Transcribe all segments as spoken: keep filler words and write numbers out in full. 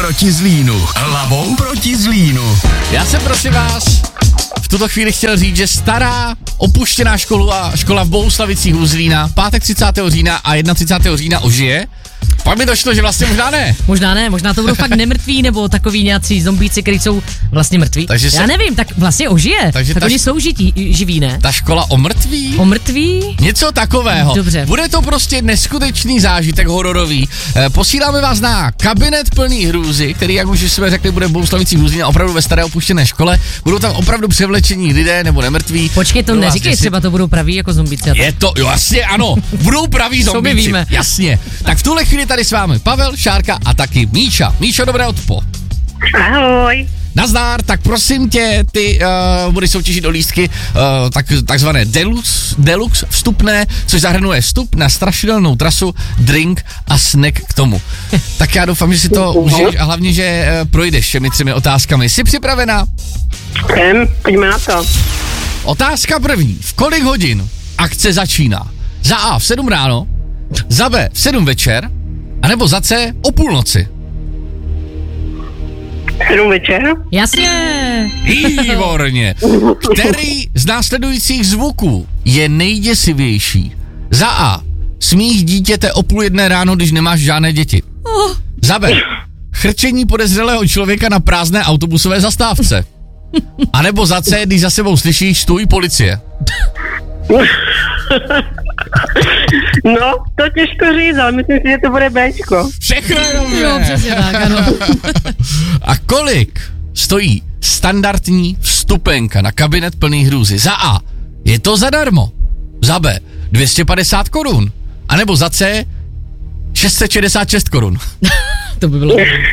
proti Zlínu. Hlavou proti Zlínu. Já jsem, prosím vás, v tuto chvíli chtěl říct, že stará opuštěná škola, škola v Bohuslavicích u Zlína pátek třicátého října a třicátého prvního října ožije. Pak mi došlo, že vlastně možná ne. Možná ne, možná to budou fakt nemrtví, nebo takový nějací zombíci, kteří jsou vlastně mrtví. Takže Já se... nevím, tak vlastně ožije. Takže tak oni š... jsou žití, živí, ne? Ta škola o mrtví? O mrtví? Něco takového. Dobře. Bude to prostě neskutečný zážitek hororový. E, posíláme vás na kabinet plný hrůzy, který, jak už jsme řekli, bude v Bohuslavicích Hrůzy, opravdu ve staré opuštěné škole. Budou tam opravdu převlečení lidé nebo nemrtví. Počkej, to neříkej, třeba to budou praví jako zombíci. Je to, jo, jasně, ano. Budou praví zombíci. Jasně. Tak v tuhle chvíli tady s vámi Pavel, Šárka a taky Míša. Míšo, dobré odpo. Ahoj. Nazdar, tak prosím tě, ty uh, budeš soutěžit o lístky uh, tak, takzvané deluxe, deluxe vstupné, což zahrnuje vstup na strašidelnou trasu, drink a snack k tomu. Tak já doufám, že si to užiješ a hlavně, že uh, projdeš všemi třemi otázkami. Jsi připravená? Jsem, pojďme na to. Otázka první. V kolik hodin akce začíná? Za A v sedm ráno, za B v sedm večer, anebo za C o půlnoci? sedm večer? Jasně. Výborně. Který z následujících zvuků je nejděsivější? Za A. Smích dítěte o půl jedné ráno, když nemáš žádné děti. Oh. Za B. Chrčení podezřelého člověka na prázdné autobusové zastávce. A nebo za C, když za sebou slyšíš stůj policie. No, to těžko říct, ale myslím si, že to bude Bčko. Všechno je dobře. Jo, přesně tak, ano. A kolik stojí standardní vstupenka na kabinet plný hrůzy? Za A. Je to zadarmo. Za B. dvě stě padesát korun. A nebo za C. šest set šedesát šest korun. To by bylo.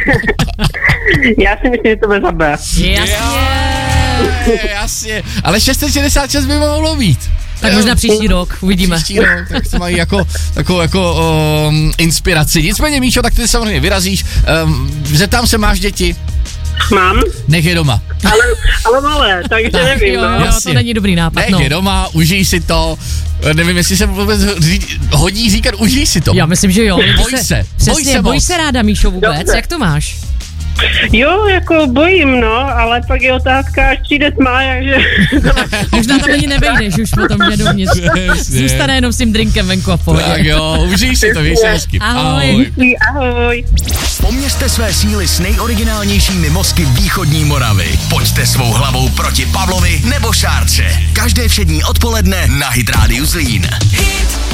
Já si myslím, že to bude za B. Jasně. Jasně. Ale šest set šedesát šest by mohlo být. Tak možná příští rok, uvidíme. Příští rok, tak to mají jako takovou jako um, inspiraci. Nicméně, Míšo, tak ty samozřejmě vyrazíš. Um, zeptám se, máš děti? Mám. Nech je doma. Ale, ale malé, takže tak, nevím. Jo, no. jo, to není dobrý nápad. Nech no. je doma, užij si to. Nevím, jestli se vůbec ří, hodí říkat užij si to. Já myslím, že jo. Boj se, se. Přesně, boj se boj se ráda, Míšo, vůbec. Dobře. Jak to máš? Jo, jako bojím, no, ale pak je otázka, až přijde tma, takže... Možná tam ani nevejdeš už potom, že dovnitř. Zůstane jenom s tím drinkem venku a v pohodě. Tak jo, užij si to, víš hezky. Ahoj. Ahoj. Ahoj. Poměřte své síly s nejoriginálnějšími mozky východní Moravy. Pojďte svou hlavou proti Pavlovi nebo Šárce. Každé všední odpoledne na Hit Radio Zlín. Hit